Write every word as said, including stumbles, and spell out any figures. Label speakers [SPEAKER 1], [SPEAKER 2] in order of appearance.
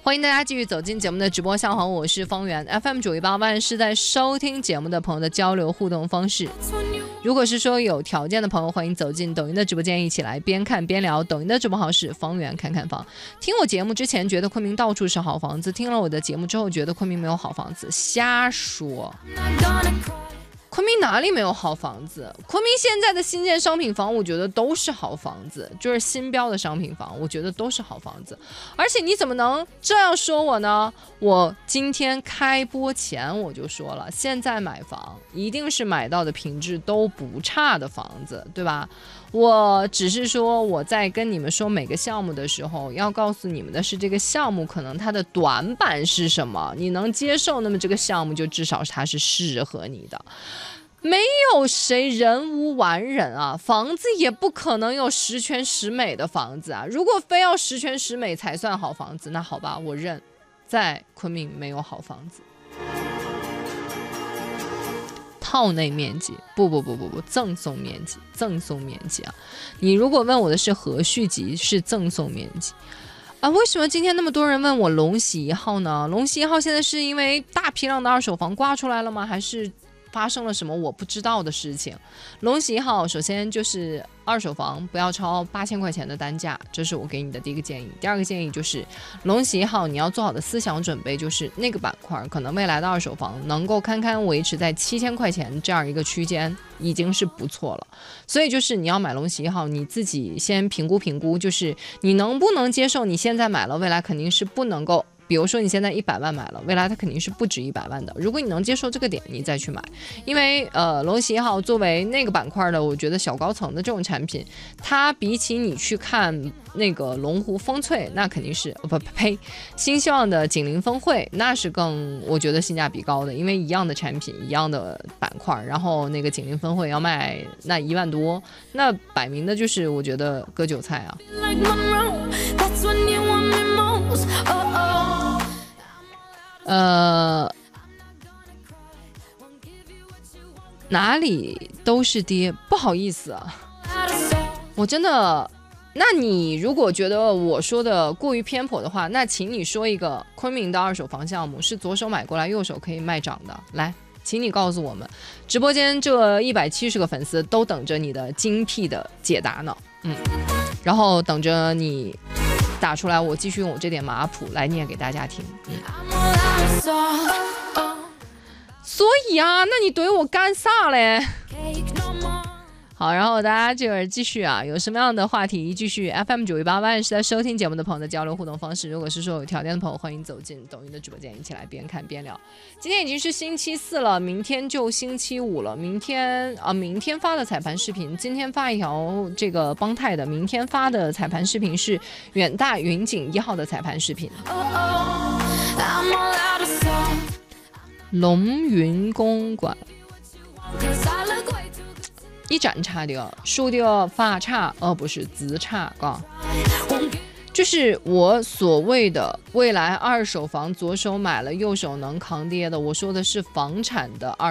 [SPEAKER 1] 欢迎大家继续走进节目的直播下方，我是方圆 F M 九一八万是在收听节目的朋友的交流互动方式。如果是说有条件的朋友，欢迎走进抖音的直播间，一起来边看边聊。抖音的直播号是方圆看看房。听我节目之前觉得昆明到处是好房子，听了我的节目之后觉得昆明没有好房子，瞎说。昆明哪里没有好房子？昆明现在的新建商品房我觉得都是好房子，就是新标的商品房我觉得都是好房子。而且你怎么能这样说我呢？我今天开播前我就说了，现在买房一定是买到的品质都不差的房子，对吧？我只是说我在跟你们说每个项目的时候，要告诉你们的是这个项目可能它的短板是什么，你能接受，那么这个项目就至少它是适合你的。没有谁人无完人啊，房子也不可能有十全十美的房子啊。如果非要十全十美才算好房子，那好吧，我认，在昆明没有好房子。套内面积不不不不不赠送面积，赠送面积啊！你如果问我的是和序级，是赠送面积啊。为什么今天那么多人问我龙禧一号呢？龙禧一号现在是因为大批量的二手房刮出来了吗？还是发生了什么我不知道的事情？龙禧一号首先就是二手房不要超八千块钱的单价，这是我给你的第一个建议。第二个建议就是龙禧一号你要做好的思想准备，就是那个板块可能未来的二手房能够堪堪维持在七千块钱这样一个区间已经是不错了。所以就是你要买龙禧一号，你自己先评估评估，就是你能不能接受你现在买了，未来肯定是不能够。比如说你现在一百万买了，未来它肯定是不止一百万的。如果你能接受这个点，你再去买。因为呃，龙禧一号作为那个板块的，我觉得小高层的这种产品，它比起你去看那个龙湖风翠，那肯定是不呸，新希望的锦麟峰汇，那是更我觉得性价比高的。因为一样的产品，一样的板块，然后那个锦麟峰汇要卖那一万多，那摆明的就是我觉得割韭菜啊。呃，哪里都是跌，不好意思啊，我真的。那你如果觉得我说的过于偏颇的话，那请你说一个昆明的二手房项目是左手买过来右手可以卖涨的，来，请你告诉我们，直播间这一百七十个粉丝都等着你的精辟的解答呢，嗯，然后等着你打出来，我继续用我这点马谱来念给大家听。嗯，所以啊，那你怼我干啥嘞？好，然后大家这会儿继续啊，有什么样的话题继续 F M 九一八万是在收听节目的朋友的交流互动方式。如果是说有条件的朋友，欢迎走进抖音的直播间，一起来边看边聊。今天已经是星期四了，明天就星期五了。明天啊，明天发的彩盘视频，今天发一条这个邦泰的，明天发的彩盘视频是远大云锦一号的彩盘视频。龙云公馆。一盏差的输的发差而不是字差啊，就是我所谓的未来二手房左手买了右手能扛跌的，我说的是房产的二